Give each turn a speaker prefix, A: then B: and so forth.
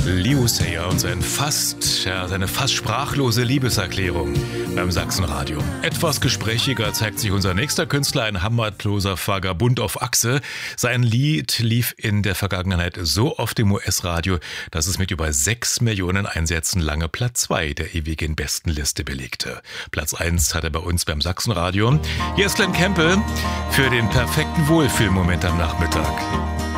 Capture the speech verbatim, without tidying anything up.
A: Leo Sayer und sein fast, ja, seine fast sprachlose Liebeserklärung beim Sachsenradio. Etwas gesprächiger zeigt sich unser nächster Künstler, ein hammerloser Vagabund auf Achse. Sein Lied lief in der Vergangenheit so oft im U S-Radio, dass es mit über sechs Millionen Einsätzen lange Platz zwei der ewigen Bestenliste belegte. Platz eins hat er bei uns beim Sachsenradio. Hier ist Glenn Campbell für den perfekten Wohlfühlmoment am Nachmittag.